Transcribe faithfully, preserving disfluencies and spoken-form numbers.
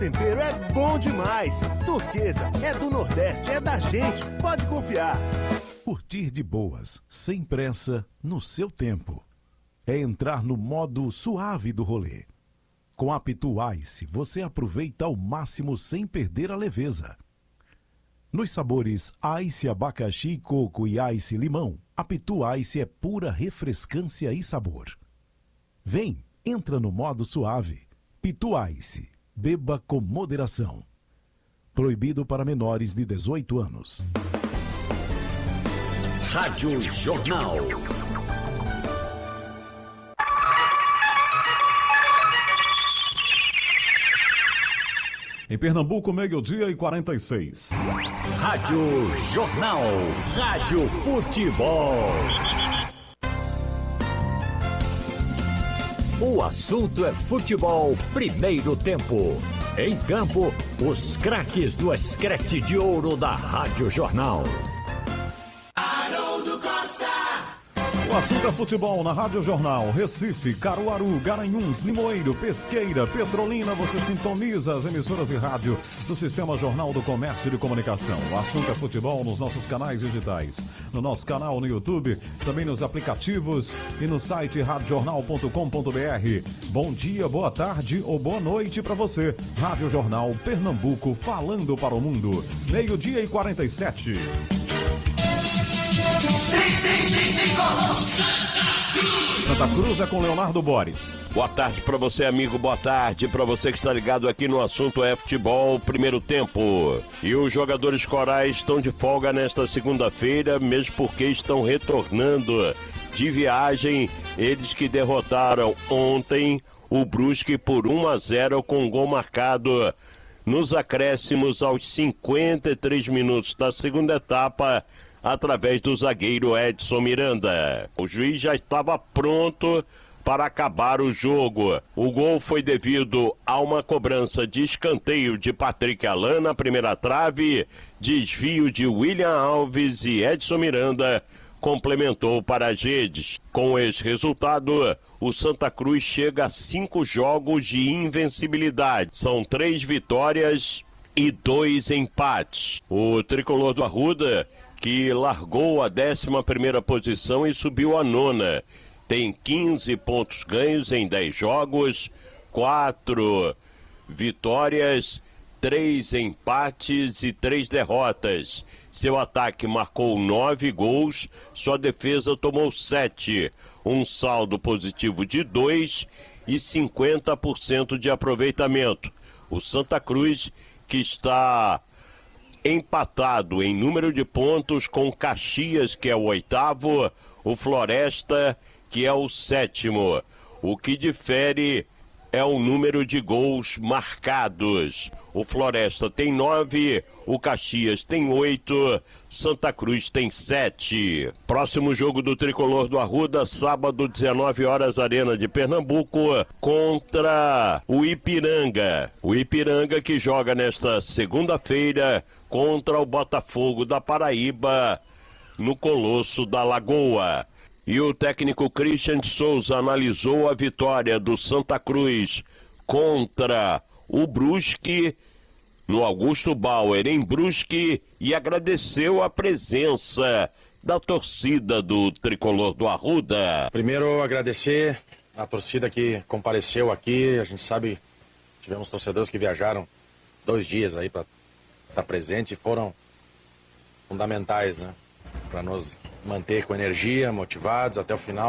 Tempero é bom demais. Turquesa é do Nordeste, é da gente. Pode confiar. Curtir de boas, sem pressa, no seu tempo. É entrar no modo suave do rolê. Com a Pitu Ice, você aproveita ao máximo sem perder a leveza. Nos sabores Ice abacaxi, coco e Ice limão, a Pitu Ice é pura refrescância e sabor. Vem, entra no modo suave. Pitu Ice. Beba com moderação. Proibido para menores de dezoito anos. Rádio Jornal. Em Pernambuco, meio-dia e quarenta e seis. Rádio Jornal. Rádio Futebol. O assunto é futebol, primeiro tempo. Em campo, os craques do escrete de ouro da Rádio Jornal. Haroldo Costa. O assunto é futebol na Rádio Jornal. Recife, Caruaru, Garanhuns, Limoeiro, Pesqueira, Petrolina. Você sintoniza as emissoras de rádio do Sistema Jornal do Comércio e de Comunicação. O assunto é futebol nos nossos canais digitais. No nosso canal no YouTube, também nos aplicativos e no site rádio jornal ponto com ponto br. Bom dia, boa tarde ou boa noite para você. Rádio Jornal Pernambuco, falando para o mundo. Meio-dia e quarenta e sete. Santa Cruz é com Leonardo Boris. Boa tarde para você, amigo. Boa tarde para você que está ligado aqui no assunto é futebol, primeiro tempo. E os jogadores corais estão de folga nesta segunda-feira, mesmo porque estão retornando de viagem. Eles que derrotaram ontem o Brusque por um a zero com gol marcado nos acréscimos aos cinquenta e três minutos da segunda etapa, através do zagueiro Edson Miranda. O juiz já estava pronto para acabar o jogo. O gol foi devido a uma cobrança de escanteio de Patrick Alan na primeira trave, desvio de William Alves e Edson Miranda complementou para as redes. Com esse resultado, o Santa Cruz chega a cinco jogos de invencibilidade. São três vitórias e dois empates. O tricolor do Arruda, que largou a décima primeira posição e subiu à nona, tem quinze pontos ganhos em dez jogos, quatro vitórias, três empates e três derrotas. Seu ataque marcou nove gols, sua defesa tomou sete, um saldo positivo de dois e cinquenta por cento de aproveitamento. O Santa Cruz, que está empatado em número de pontos com Caxias, que é o oitavo, o Floresta, que é o sétimo. O que difere é o número de gols marcados. O Floresta tem nove, o Caxias tem oito, Santa Cruz tem sete. Próximo jogo do tricolor do Arruda, sábado, dezenove horas, Arena de Pernambuco, contra o Ipiranga. O Ipiranga que joga nesta segunda-feira contra o Botafogo da Paraíba, no Colosso da Lagoa. E o técnico Christian de Souza analisou a vitória do Santa Cruz contra o Brusque, no Augusto Bauer, em Brusque, e agradeceu a presença da torcida do tricolor do Arruda. Primeiro, agradecer a torcida que compareceu aqui. A gente sabe, tivemos torcedores que viajaram dois dias aí para estar presente e foram fundamentais, né, para nos manter com energia, motivados até o final.